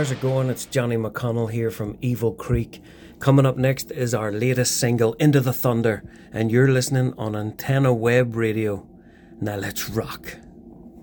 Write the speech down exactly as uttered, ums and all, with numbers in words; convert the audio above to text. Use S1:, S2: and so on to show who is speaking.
S1: how's it going? It's Johnny McConnell here from Evil Creek. Coming up next is our latest single, Into the Thunder, and you're listening on Antenna Web Radio. Now let's rock.